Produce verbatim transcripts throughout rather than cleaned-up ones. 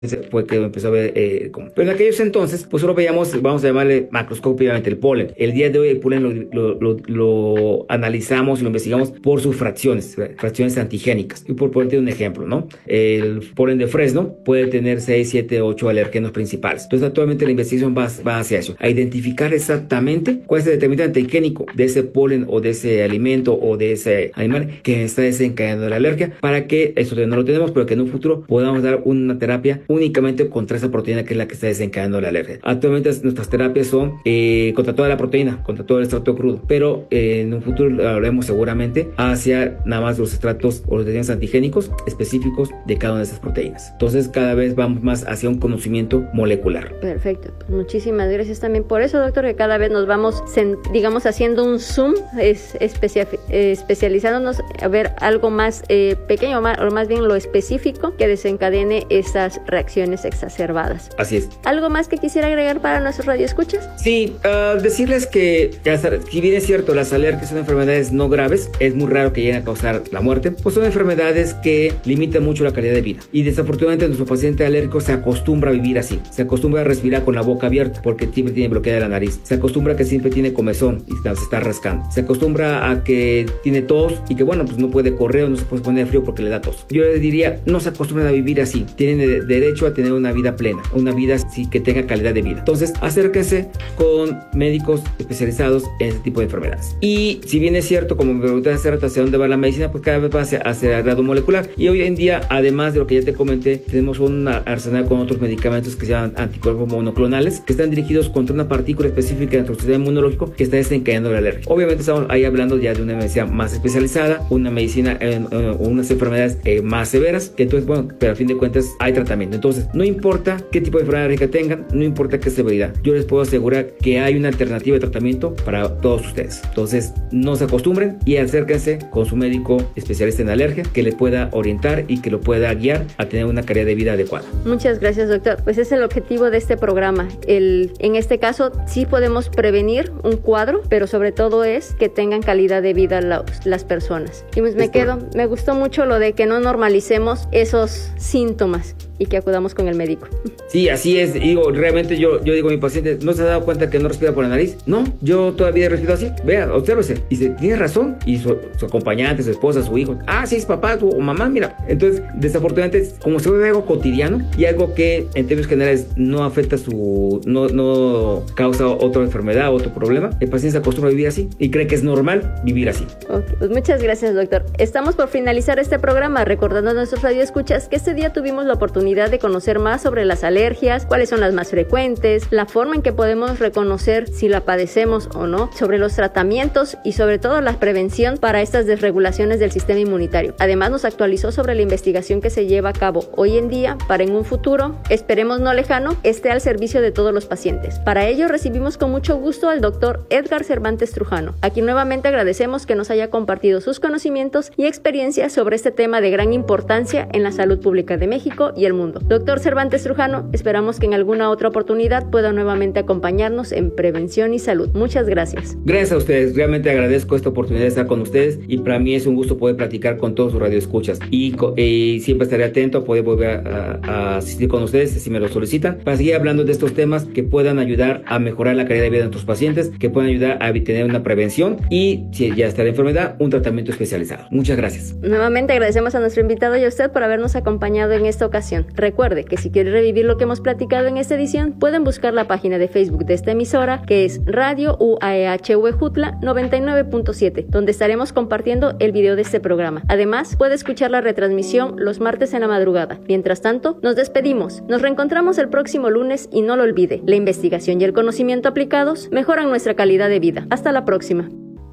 fue que empezó a ver eh, como. Pero en aquellos entonces, pues solo veíamos, vamos a llamarle macroscópicamente el polen. El día de hoy el polen lo, lo, lo, lo analizamos y lo investigamos por sus fracciones, fracciones antigénicas. Y por ponerte un ejemplo, ¿no? El polen de fresno puede tener seis, siete, ocho alergenos principales. Entonces, actualmente la investigación va, va hacia eso, a identificar exactamente cuál es el determinante antigénico de ese polen o de ese alimento o de ese animal que está desencadenando la alergia, para que eso no lo tenemos, pero que en un futuro podamos dar una terapia únicamente contra esa proteína que es la que está desencadenando la alergia. Actualmente nuestras terapias son eh, contra toda la proteína, contra todo el extracto crudo, pero eh, en un futuro lo haremos seguramente hacia nada más los extractos o los determinantes antigénicos específicos de cada una de esas proteínas. Entonces cada vez vamos más hacia un conocimiento molecular. Perfecto, pues muchísimas gracias también por eso, doctor, que cada vez nos vamos, digamos, haciendo un zoom, es, especia, eh, especializándonos a ver algo más eh, pequeño, más, o más bien lo específico que desencadene esas reacciones exacerbadas. Así es. ¿Algo más que quisiera agregar para nuestros radioescuchas? Sí, uh, decirles que, si bien es cierto, las alergias son enfermedades no graves, es muy raro que lleguen a causar la muerte, pues son enfermedades que limitan mucho la calidad de vida. Y desafortunadamente nuestro paciente alérgico se acostumbra a vivir así, se acostumbra a respirar con la boca abierta porque siempre tiene bloqueada la nariz, se acostumbra a que siempre tiene comezón y se está rascando, se acostumbra a que tiene tos y que bueno, pues no puede correr o no se puede poner frío porque le da tos. Yo les diría, no se acostumbren a vivir así, tienen de- derecho a tener una vida plena, una vida sí, que tenga calidad de vida. Entonces, acérquense con médicos especializados en este tipo de enfermedades. Y si bien es cierto, como me preguntaste hace rato, hacia dónde va la medicina, pues cada vez va hacia, hacia el grado molecular. Y hoy en día, además de lo que ya te comenté, tenemos un arsenal con otros medicamentos que se llaman anticuerpos monoclonales, que están dirigidos contra una partícula específica de nuestro sistema inmunológico que está desencadenando la alergia. Obviamente estamos ahí hablando ya de una medicina más especializada, una medicina o eh, eh, unas enfermedades eh, más severas, que entonces, bueno, pero a fin de cuentas hay tratamiento. Entonces, no importa qué tipo de enfermedad alérgica tengan, no importa qué severidad, yo les puedo asegurar que hay una alternativa de tratamiento para todos ustedes. Entonces, no se acostumbren y acérquense con su médico especialista en alergia que le pueda orientar y que lo pueda guiar a tener una calidad de vida adecuada. Muchas gracias, doctor. Pues es el objetivo de este programa. El, en este caso, sí podemos prevenir un cuadro, pero sobre todo es que tengan calidad de vida la, las personas. Y pues me Es quedo, me gustó mucho lo de que no normalicemos esos síntomas y que acudamos con el médico. Sí, así es. Digo, realmente yo, yo digo a mi paciente, ¿no se ha dado cuenta que no respira por la nariz? No, yo todavía respiro así. Vea, obsérvese. Y dice, tiene razón. Y su, su acompañante, su esposa, su hijo, ah, sí, es papá tu, o mamá, mira. Entonces, desafortunadamente, como se vuelve algo cotidiano y algo que en términos generales no afecta su, no, no causa otra enfermedad, otro problema, el paciente se acostumbra a vivir así y cree que es normal vivir así. Okay, pues muchas gracias, doctor. Estamos por finalizar este programa, recordando a nuestros radioescuchas que este día tuvimos la oportunidad de conocer más sobre las alergias, cuáles son las más frecuentes, la forma en que podemos reconocer si la padecemos o no, sobre los tratamientos y sobre todo la prevención para estas desregulaciones del sistema inmunitario. Además, nos actualizó sobre la investigación que se lleva a cabo hoy en día para en un futuro, esperemos no lejano, esté al servicio de todos los pacientes. Para ello recibimos con mucho gusto al doctor Edgar Cervantes Trujano, a quien nuevamente agradecemos que nos haya compartido sus conocimientos y experiencias sobre este tema de gran importancia en la salud pública de México y el mundo. Doctor Cervantes Trujano, esperamos que en alguna otra oportunidad pueda nuevamente acompañarnos en prevención y salud. Muchas gracias. Gracias a ustedes, realmente agradezco esta oportunidad de estar con ustedes y para mí es un gusto poder platicar con todos sus radioescuchas y, y siempre estaré atento a poder volver a, a asistir con ustedes si me lo solicitan para seguir hablando de estos temas que puedan ayudar a mejorar la calidad de vida de nuestros pacientes, que puedan ayudar a tener una prevención y si ya está la enfermedad, un tratamiento especializado. Muchas gracias. Nuevamente agradecemos a nuestro invitado y a usted por habernos acompañado en esta ocasión. Recuerde que si quiere revivir lo que hemos platicado en esta edición, pueden buscar la página de Facebook de esta emisora, que es Radio U A E H Huejutla noventa y nueve punto siete, donde estaremos compartiendo el video de este programa. Además, puede escuchar la retransmisión los martes en la madrugada. Mientras tanto, nos despedimos. Nos reencontramos el próximo lunes y no lo olvide, la investigación y el conocimiento aplicados mejoran nuestra calidad de vida. Hasta la próxima.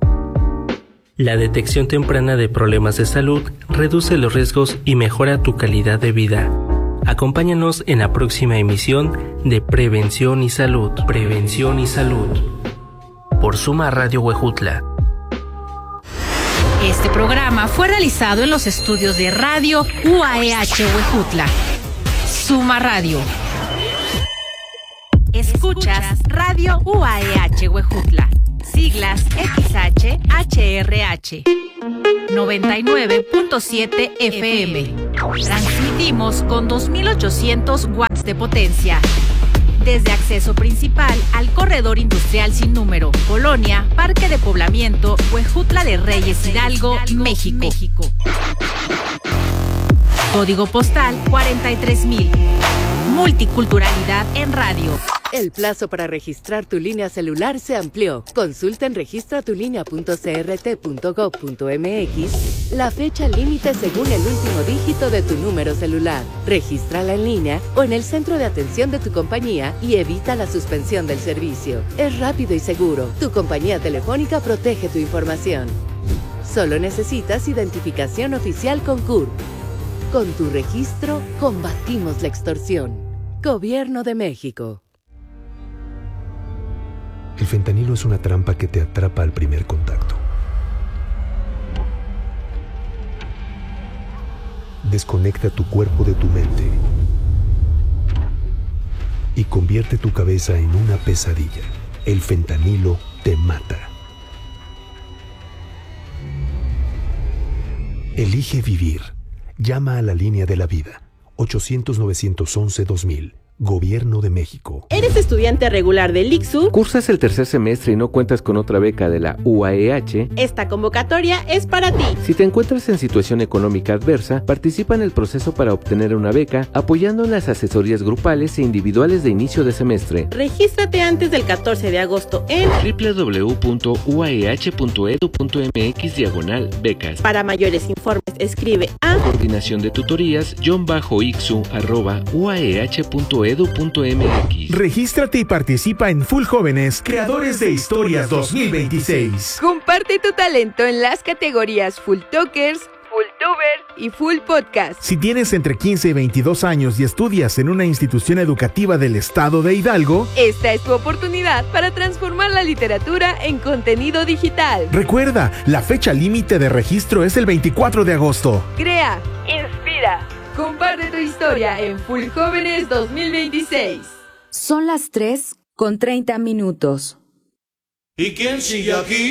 La detección temprana de problemas de salud reduce los riesgos y mejora tu calidad de vida. Acompáñanos en la próxima emisión de Prevención y Salud. Prevención y Salud. Por Suma Radio Huejutla. Este programa fue realizado en los estudios de Radio U A E H Huejutla. Suma Radio. Escuchas Radio U A E H Huejutla. Siglas X H H R H. noventa y nueve punto siete F M. Transmitimos con dos mil ochocientos watts de potencia. Desde acceso principal al corredor industrial sin número, Colonia, Parque de Poblamiento, Huejutla de Reyes, Hidalgo, México. México. Código postal cuarenta y tres mil. Multiculturalidad en radio. El plazo para registrar tu línea celular se amplió. Consulta en registra tu línea punto c r t punto gob punto m x la fecha límite según el último dígito de tu número celular. Regístrala en línea o en el centro de atención de tu compañía y evita la suspensión del servicio. Es rápido y seguro. Tu compañía telefónica protege tu información. Solo necesitas identificación oficial con C U R P. Con tu registro, combatimos la extorsión. Gobierno de México. El fentanilo es una trampa que te atrapa al primer contacto. Desconecta tu cuerpo de tu mente y convierte tu cabeza en una pesadilla. El fentanilo te mata. Elige vivir. Llama a la línea de la vida. ochocientos, novecientos once, dos mil. Gobierno de México. ¿Eres estudiante regular del I C S U? ¿Cursas el tercer semestre y no cuentas con otra beca de la U A E H? Esta convocatoria es para ti. Si te encuentras en situación económica adversa, participa en el proceso para obtener una beca apoyando en las asesorías grupales e individuales de inicio de semestre. Regístrate antes del catorce de agosto en doble u doble u doble u punto u a e h punto e d u punto m x diagonal becas. Para mayores informes escribe a coordinación de tutorías guión bajo ixu arroba u a e h punto e d u punto m x. Regístrate y participa en Full Jóvenes, Creadores de Historias dos mil veintiséis. Comparte tu talento en las categorías Full Talkers, Full Tubers y Full Podcast. Si tienes entre quince y veintidós años y estudias en una institución educativa del estado de Hidalgo, esta es tu oportunidad para transformar la literatura en contenido digital. Recuerda, la fecha límite de registro es el veinticuatro de agosto. Crea, inspira, comparte tu historia en Full Jóvenes dos mil veintiséis. Son las tres con treinta minutos. ¿Y quién sigue aquí?